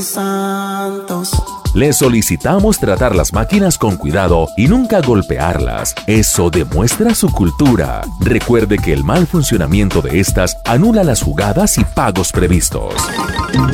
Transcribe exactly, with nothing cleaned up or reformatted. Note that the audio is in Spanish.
Santos. Le solicitamos tratar las máquinas con cuidado y nunca golpearlas. Eso demuestra su cultura. Recuerde que el mal funcionamiento de estas anula las jugadas y pagos previstos.